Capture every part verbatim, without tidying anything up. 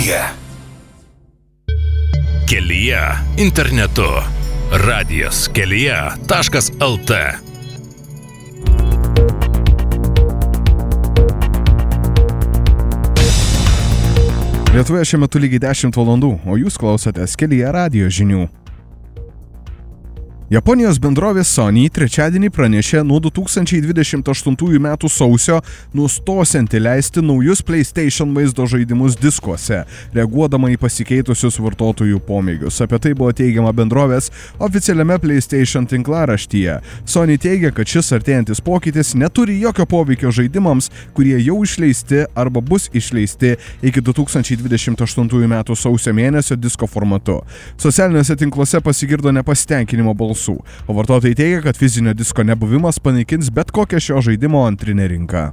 Kelyje. Kelyje internetu. Radijas kelyje taškas lt. Lietuvoje šiuo metu lygiai dešimt valandų, o jūs klausotės Kelyje radijo žinių. Japonijos bendrovė Sony trečiadienį pranešė nuo du tūkstančiai dvidešimt aštuntųjų metų sausio nustosianti leisti naujus PlayStation vaizdo žaidimus diskuose, reaguodama į pasikeitusius vartotojų pomėgius. Apie tai buvo teigiama bendrovės oficialiame PlayStation tinklaraštyje. Sony teigia, kad šis artėjantis pokytis neturi jokio poveikio žaidimams, kurie jau išleisti arba bus išleisti iki du tūkstančiai dvidešimt aštuntųjų metų sausio mėnesio disko formatu. Socialiniuose tinkluose pasigirdo nepasitenkinimo balsų. O vartotojai teigia, kad fizinio disko nebuvimas panaikins bet kokią šio žaidimo antrinę rinką.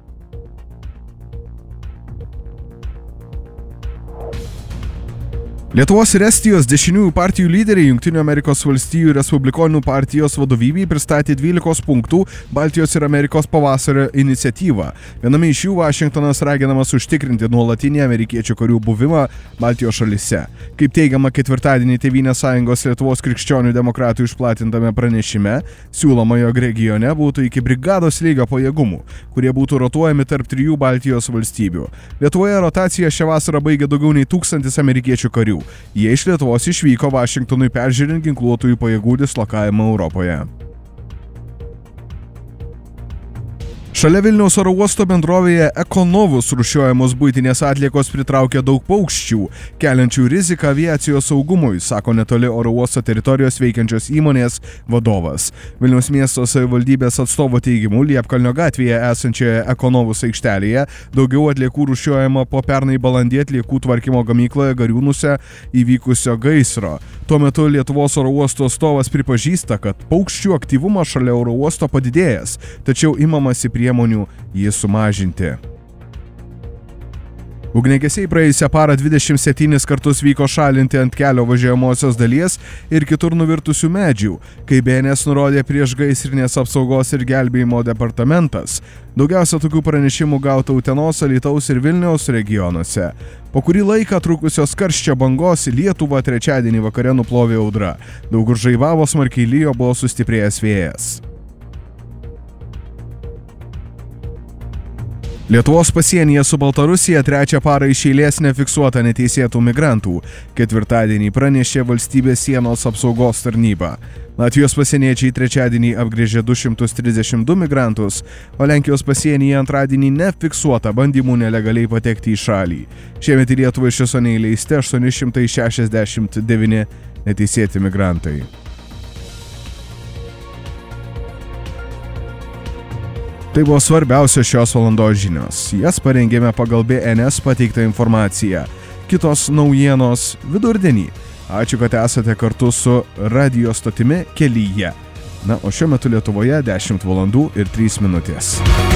Lietuvos ir Estijos dešiniųjų partijų lyderiai Jungtinių Amerikos valstijų Respublikonų partijos vadovybei pristatė dvylikos punktų Baltijos ir Amerikos pavasario iniciatyvą. Viename iš jų Vašingtonas raginamas užtikrinti nuolatinį amerikiečių karių buvimą Baltijos šalyse. Kaip teigiama ketvirtadienį Tėvynės sąjungos Lietuvos krikščionių demokratų išplatintame pranešime, siūloma, jog regione būtų iki brigados lygio pajėgumų, kurie būtų rotuojami tarp trijų Baltijos valstybių. Lietuvoje rotaciją šią vasarą baigė daugiau nei tūkstantis amerikiečių karių. Jie iš Lietuvos išvyko Vašingtonui peržiūrint ginkluotųjų pajėgų dislokavimą Europoje. Šalia Vilniaus oro uosto bendrovėje Ekonovus rūšiuojamos buitinės atliekos pritraukia daug paukščių, keliančių riziką aviacijos saugumui, sako netoli oro uosto teritorijos veikiančios įmonės vadovas. Vilniaus miesto savivaldybės atstovo teigimu, Liepkalnio gatvėje esančioje Ekonovus aikštelėje daugiau atliekų rūšiuojama po pernai balandį atliekų tvarkymo gamykloje Gariūnuose įvykusio gaisro. Tuo metu Lietuvos oro uosto atstovas pripažįsta, kad paukščių aktyvumas šalia oro uosto padidėjęs, tačiau imamasi priemonių jį sumažinti. Ugniagesiai praėjusią parą dvidešimt septynis kartus vyko šalinti ant kelio važiuojamosios dalies ir kitur nuvirtusių medžių, kaip B N S nurodė priešgaisrinės apsaugos ir gelbėjimo departamentas. Daugiausia tokių pranešimų gauta Utenos, Alytaus ir Vilniaus regionuose. Po kurį laiką trukusios karščio bangos Lietuvą trečiadienį vakare nuplovė audra. Daug kur žaibavo, smarkiai lijo, buvo sustiprėjęs vėjas. Lietuvos pasienyje su Baltarusija trečią parą iš eilės nefiksuota neteisėtų migrantų. Ketvirtadienį pranešė valstybės sienos apsaugos tarnyba. Latvijos pasieniečiai trečiadienį apgręžė du šimtus trisdešimt du migrantus, o Lenkijos pasienyje antradienį nefiksuota bandymų nelegaliai patekti į šalį. Šiemet į Lietuvą iš viso neįleisti aštuoni šimtai šešiasdešimt devyni neteisėti migrantai. Tai buvo svarbiausios šios valandos žinios. Jas parengėme pagal B N S pateiktą informaciją. Kitos naujienos vidurdienį. Ačiū, kad esate kartu su radijo stotimi Kelyje. Na, o šiuo metu Lietuvoje dešimt valandų ir trys minutės.